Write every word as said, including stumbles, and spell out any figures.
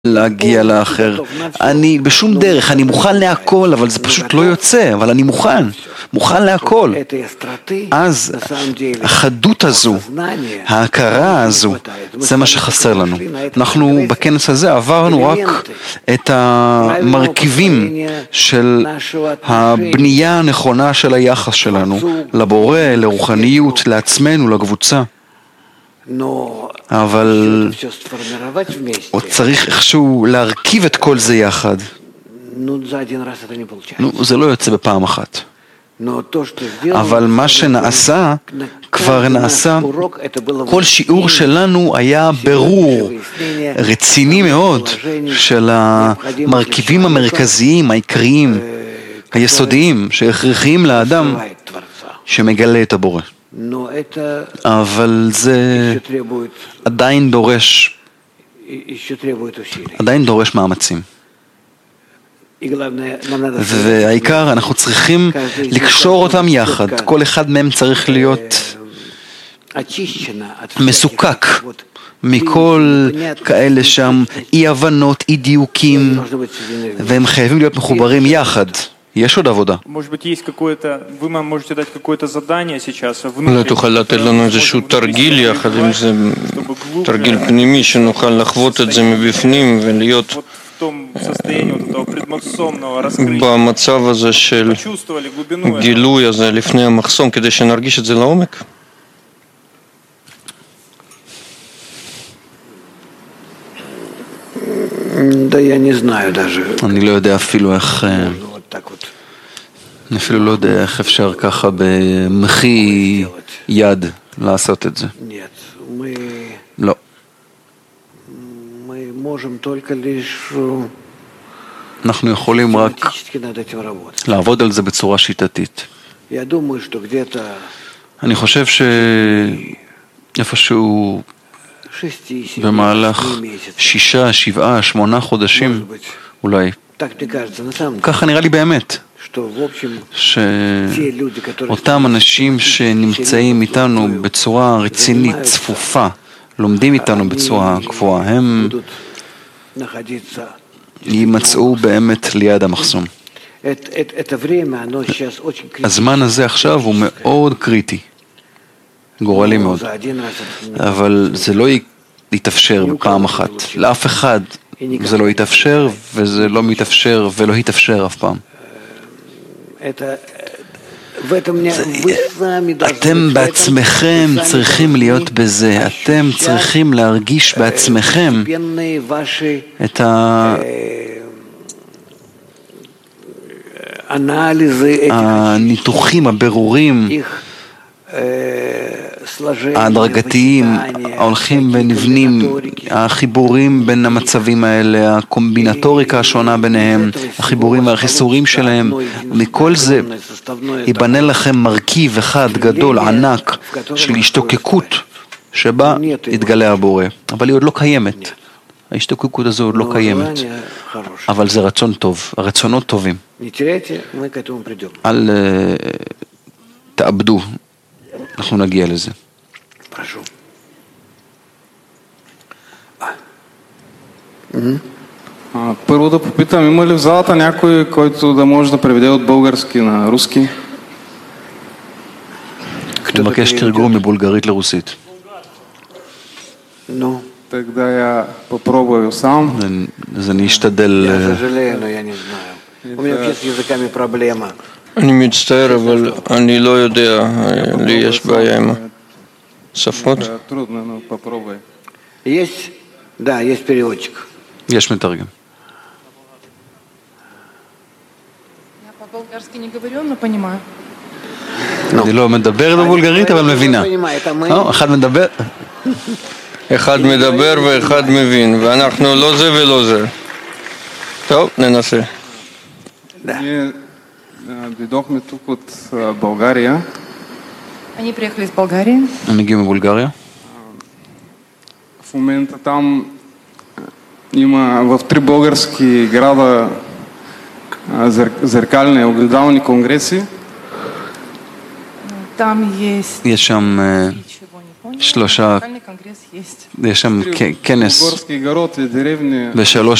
להגיע לאחר. אני בשום דרך, אני מוכן להכל, אבל זה פשוט לא יוצא, אבל אני מוכן, מוכן להכל. אז החדות הזו, ההכרה הזו, זה מה שחסר לנו. אנחנו בכנס הזה עברנו רק את המרכיבים של הבנייה הנכונה של היחס שלנו, לבורא, לרוחניות, לעצמנו, לקבוצה. אבל עוד צריך איכשהו להרכיב את כל זה יחד. נו, זה לא יוצא בפעם אחת. אבל מה שנעשה, כבר נעשה, כל שיעור שלנו היה ברור, רציני מאוד, של המרכיבים המרכזיים, העיקריים, היסודיים, שהכרחיים לאדם שמגלה את הבורא. אבל זה עדיין דורש, עדיין דורש מאמצים. והעיקר, אנחנו צריכים לקשור אותם יחד. כל אחד מהם צריך להיות מסוכק מכל כאלה שם אי הבנות, אי דיוקים, והם חייבים להיות מחוברים יחד. יש עוד עבודה. אולי תוכל לתת לנו איזשהו תרגיל יחד עם זה, תרגיל פנימי שנוכל לחוות את זה מבפנים ולהיות במצב הזה של גילוי הזה לפני המחסום, כדי שנרגיש את זה לעומק. אני לא יודע אפילו איך, אני אפילו לא יודע איך אפשר ככה במחי יד לעשות את זה. לא. אנחנו יכולים רק לעבוד על זה בצורה שיטתית. אני חושב שאיפשהו במהלך שישה, שבעה, שמונה חודשים, אולי, ככה נראה לי באמת, שאותם אנשים שנמצאים איתנו בצורה רצינית, צפופה, לומדים איתנו בצורה קבועה, הם יימצאו באמת ליד המחסום. הזמן הזה עכשיו הוא מאוד קריטי, גורלי מאוד, אבל זה לא יתאפשר בפעם אחת. לאף אחד זה לא יתאפשר, וזה לא מתאפשר ולא יתאפשר אף פעם. אתם בעצמכם צריכים להיות בזה, אתם צריכים להרגיש בעצמכם את הניתוחים, הבירורים ההדרגתיים, ההולכים ונבנים, החיבורים בין המצבים האלה, הקומבינטוריקה השונה ביניהם, החיבורים והחיסורים שלהם, מכל זה ייבנה לכם מרכיב אחד גדול, ענק, של השתוקקות שבה יתגלה הבורא, אבל היא עוד לא קיימת. ההשתוקקות הזו עוד לא קיימת, אבל זה רצון טוב, הרצונות טובים. אל תאבדו, אנחנו нагия לזה. Първо да попитам, има ли в залата някой, който да може да преведе от български на руски? Кто מבקש תרגום מבולגרית לרוסית? Ну, тогда я попробую сам. אז אני אשתדל. Я сожалею, но я не знаю. У меня вообще с языками проблема. אני מצטער, אבל אני לא יודע, לי יש בעיה עם השפות. Трудно, но попробуй. Есть? Да, есть переводчик. יש מתרגם. Я по-болгарски не говорю, но понимаю. אני לא מדבר בבולגרית, אבל מבינה. אחד מדבר. אחד מדבר ואחד מבין, ואנחנו לא זה ולא זה. טוב, ננסה. דווקא тук от България. Они приехали из Болгарии. הם הגיעו מבולגריה. В момента там има в три български града зеркални огледални конгреси. Там есть. יש שם שלושה, Локальный конгресс есть. יש שם כ- כנס Горские города и деревни. בשלוש